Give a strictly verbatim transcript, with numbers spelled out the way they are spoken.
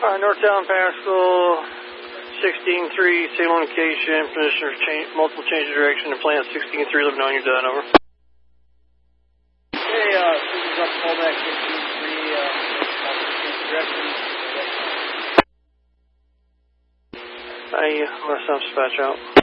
Uh, Northtown Pascal, sixteen three, same location, position change, multiple change of direction, and plan sixteen three, living on, you're done, over. Hey, uh, this is up, callback sixteen three, uh, multiple change of direction. Hi, West Dispatch out.